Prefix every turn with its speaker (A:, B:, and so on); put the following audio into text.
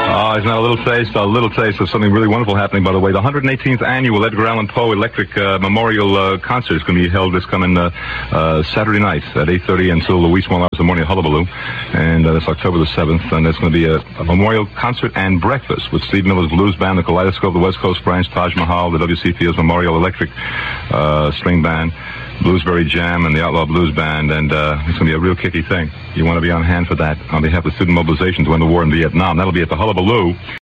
A: Oh, isn't that a little taste? A little taste of something really wonderful happening, by the way. The 118th annual Edgar Allan Poe Electric Memorial Concert is going to be held this coming Saturday night at 8:30 until the wee small hours of the morning at Hullabaloo. And that's October the 7th. And it's going to be a memorial concert and breakfast with Steve Miller's Blues Band, the Kaleidoscope, the West Coast Branch, Taj Mahal, the W.C. Fields Memorial Electric String Band, Bluesberry Jam, and the Outlaw Blues Band, and it's going to be a real kicky thing. You want to be on hand for that on behalf of student mobilization to end the war in Vietnam. That'll be at the Hullabaloo.